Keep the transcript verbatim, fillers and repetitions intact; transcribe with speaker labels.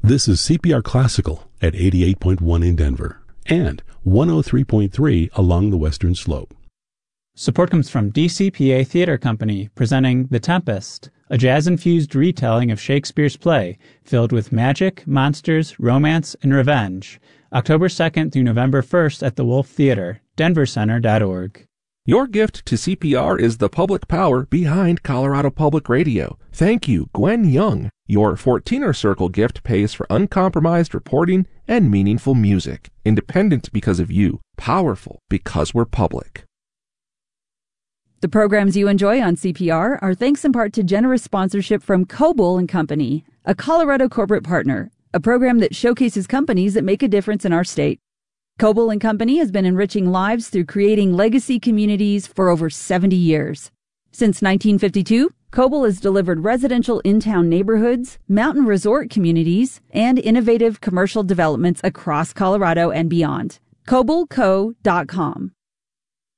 Speaker 1: This is C P R Classical at eighty-eight point one in Denver and one oh three point three along the Western Slope.
Speaker 2: Support comes from D C P A Theater Company, presenting The Tempest, a jazz-infused retelling of Shakespeare's play filled with magic, monsters, romance, and revenge. October second through November first at the Wolf Theater, denver center dot org.
Speaker 3: Your gift to C P R is the public power behind Colorado Public Radio. Thank you, Gwen Young. Your fourteener Circle gift pays for uncompromised reporting and meaningful music. Independent because of you. Powerful because we're public.
Speaker 4: The programs you enjoy on C P R are thanks in part to generous sponsorship from Coble and Company, a Colorado corporate partner, a program that showcases companies that make a difference in our state. Coble and Company has been enriching lives through creating legacy communities for over seventy years. Since nineteen fifty-two, Coble has delivered residential in-town neighborhoods, mountain resort communities, and innovative commercial developments across Colorado and beyond. Coble Co dot com.